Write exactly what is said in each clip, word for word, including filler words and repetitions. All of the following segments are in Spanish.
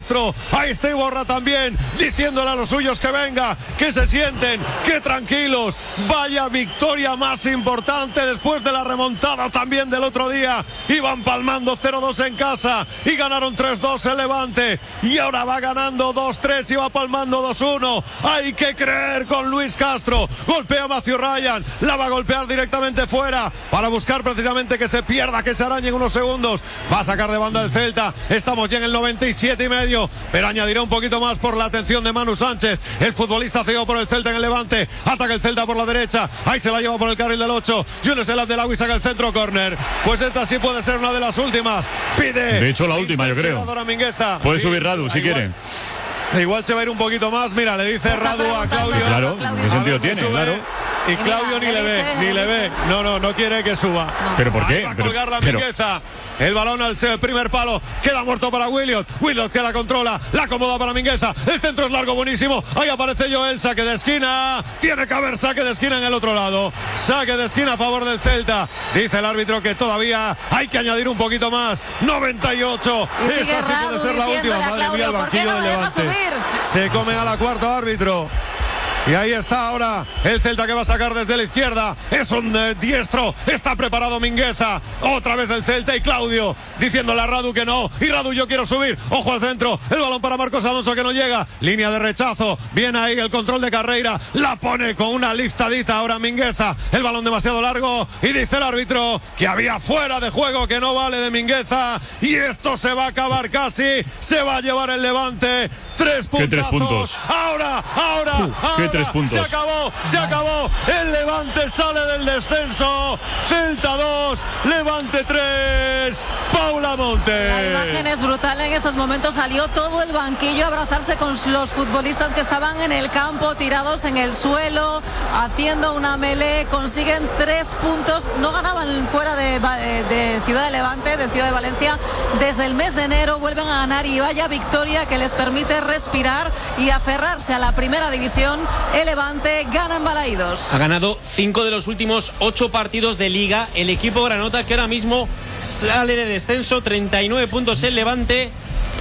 Castro, ahí está Iborra también, diciéndole a los suyos que venga, que se sienten, que tranquilos. Vaya victoria más importante después de la remontada también del otro día. Iban palmando cero dos en casa y ganaron tres dos el Levante, y ahora va ganando dos tres y va palmando dos uno. Hay que creer con Luis Castro. Golpea a Matthew Ryan, la va a golpear directamente fuera para buscar precisamente que se pierda, que se arañe en unos segundos. Va a sacar de banda el Celta. Estamos ya en el noventa y siete y medio, pero añadirá un poquito más por la atención de Manu Sánchez, el futbolista cedido por el Celta en el Levante. Ataca el Celta por la derecha, ahí se la lleva por el carril del ocho. Jules Elad del Agua y saca el centro, córner. Pues esta sí puede ser una de las últimas. Pide. De hecho, la última, yo creo. Puede sí, subir Radu si quiere. Igual se va a ir un poquito más. Mira, le dice Radu a Claudio. Claro, ¿qué sentido tiene? Claro. Y Claudio ni le ve, ni le ve. No, no, no quiere que suba. ¿Pero por qué? Va a colgar la Mingueza. El balón al primer palo, queda muerto para Williot. Williot que la controla, la acomoda para Mingueza. El centro es largo, buenísimo. Ahí aparece Joel, saque de esquina. Tiene que haber saque de esquina en el otro lado. Saque de esquina a favor del Celta. Dice el árbitro que todavía hay que añadir un poquito más. noventa y ocho. Y Esta sí puede ser la última. Madre mía, el banquillo del Levante. Se comen a la cuarta, árbitro. Y ahí está ahora el Celta que va a sacar desde la izquierda. Es un eh, diestro. Está preparado Mingueza. Otra vez el Celta y Claudio diciéndole a Radu que no. Y Radu, yo quiero subir. Ojo al centro. El balón para Marcos Alonso que no llega. Línea de rechazo. Viene ahí el control de Carreira. La pone con una liftadita ahora Mingueza. El balón demasiado largo. Y dice el árbitro que había fuera de juego, que no vale de Mingueza. Y esto se va a acabar casi. Se va a llevar el Levante. Tres puntazos. Tres puntos. Ahora, ahora, uh, ahora. Tres puntos. Se acabó, se acabó. El Levante sale del descenso. Celta dos, Levante tres. Paula Monte. La imagen es brutal. En estos momentos salió todo el banquillo a abrazarse con los futbolistas que estaban en el campo, tirados en el suelo, haciendo una melee. Consiguen tres puntos. No ganaban fuera de, de Ciudad de Levante, de Ciudad de Valencia, desde el mes de enero. Vuelven a ganar y vaya victoria que les permite respirar y aferrarse a la primera división. El Levante gana en Balaídos. Ha ganado cinco de los últimos ocho partidos de Liga. El equipo granota, que ahora mismo sale de descenso, treinta y nueve puntos el Levante,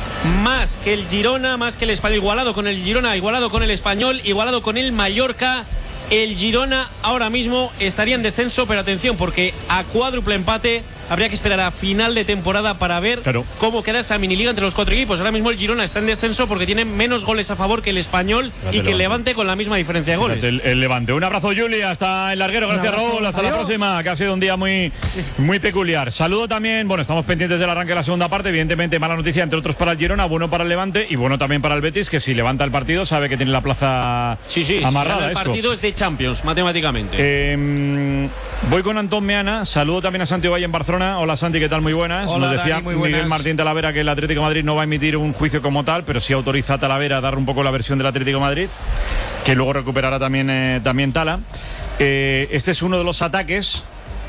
más que el Girona, más que el Español, igualado con el Girona, igualado con el Español, igualado con el Mallorca. El Girona ahora mismo estaría en descenso, pero atención, porque a cuádruple empate habría que esperar a final de temporada para ver claro. cómo queda esa miniliga entre los cuatro equipos. Ahora mismo el Girona está en descenso porque tiene menos goles a favor que el Español y que el Levante con la misma diferencia de goles. El, el Levante. Un abrazo, Juli, hasta el larguero. Gracias, Raúl. Hasta Adiós. La próxima, que ha sido un día muy, muy peculiar. Saludo también, bueno, estamos pendientes del arranque de la segunda parte. Evidentemente, mala noticia, entre otros, para el Girona, bueno para el Levante y bueno también para el Betis, que si levanta el partido sabe que tiene la plaza sí, sí, amarrada. Si el partido es de Champions, matemáticamente. Eh, voy con Antón Meana. Saludo también a Santi Valle en Barcelona. Hola, Santi, ¿qué tal? Muy buenas. Hola, Nos decía Dani, muy Miguel buenas. Martín Talavera que el Atlético de Madrid no va a emitir un juicio como tal, pero sí autoriza a Talavera a dar un poco la versión del Atlético de Madrid, que luego recuperará también, eh, también Tala. Eh, este es uno de los ataques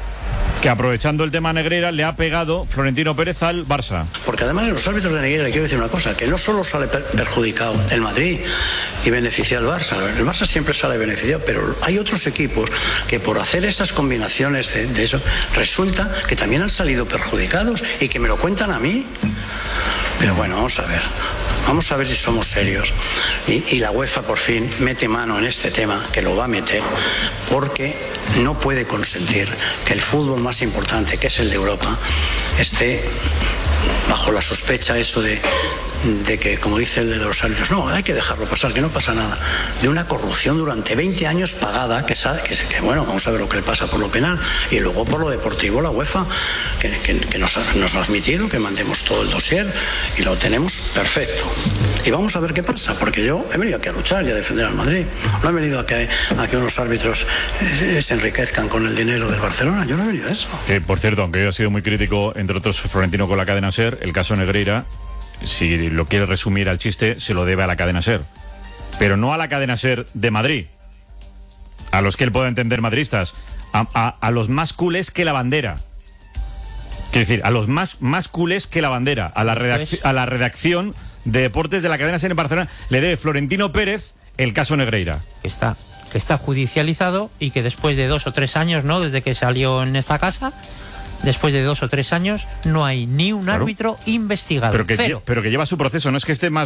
que, aprovechando el tema Negreira, le ha pegado Florentino Pérez al Barça. Porque además de los árbitros de Negreira, le quiero decir una cosa, que no solo sale per- perjudicado el Madrid y beneficia al Barça, el Barça siempre sale beneficiado, pero hay otros equipos que por hacer esas combinaciones de, de eso, resulta que también han salido perjudicados y que me lo cuentan a mí. Pero bueno, vamos a ver. Vamos a ver si somos serios. Y, y la UEFA por fin mete mano en este tema, que lo va a meter, porque no puede consentir que el fútbol más importante, que es el de Europa, esté bajo la sospecha eso de, de que, como dice el de los árbitros, no, hay que dejarlo pasar, que no pasa nada, de una corrupción durante veinte años pagada, que, sabe, que, que bueno, vamos a ver lo que le pasa por lo penal, y luego por lo deportivo la UEFA, que, que, que nos, ha, nos ha admitido que mandemos todo el dossier, y lo tenemos perfecto. Y vamos a ver qué pasa, porque yo he venido aquí a luchar y a defender al Madrid. No he venido a que, a que unos árbitros eh, se enriquezcan con el dinero del Barcelona. Yo no he venido a eso. Que, por cierto, aunque yo he sido muy crítico, entre otros, Florentino con la cadena SER, el caso Negreira, si lo quiere resumir al chiste, se lo debe a la cadena SER. Pero no a la cadena SER de Madrid, a los que él pueda entender madridistas, a, a, a los más culés que la bandera. Quiero decir, a los más, más culés que la bandera, a la, redacci- a la redacción de deportes de la cadena SER en Barcelona, le debe Florentino Pérez el caso Negreira. Está, que está judicializado y que después de dos o tres años, ¿no?, desde que salió en esta casa, después de dos o tres años, no hay ni un Claro. árbitro investigado. Pero que, Cero. lle- pero que lleva su proceso, no es que esté más